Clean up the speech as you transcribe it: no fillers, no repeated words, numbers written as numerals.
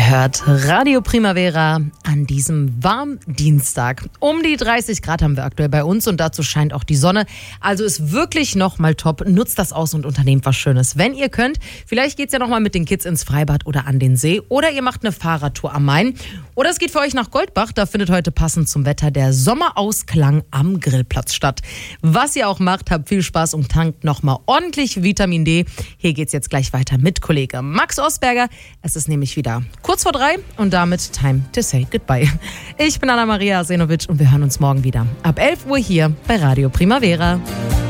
Ihr hört Radio Primavera an diesem warmen Dienstag. Um die 30 Grad haben wir aktuell bei uns und dazu scheint auch die Sonne. Also ist wirklich nochmal top. Nutzt das aus und unternehmt was Schönes. Wenn ihr könnt, vielleicht geht's ja nochmal mit den Kids ins Freibad oder an den See. Oder ihr macht eine Fahrradtour am Main. Oder es geht für euch nach Goldbach. Da findet heute passend zum Wetter der Sommerausklang am Grillplatz statt. Was ihr auch macht, habt viel Spaß und tankt nochmal ordentlich Vitamin D. Hier geht's jetzt gleich weiter mit Kollege Max Osberger. Es ist nämlich wieder kurz vor 3 und damit time to say goodbye. Ich bin Anna-Maria Senovic und wir hören uns morgen wieder ab 11 Uhr hier bei Radio Primavera.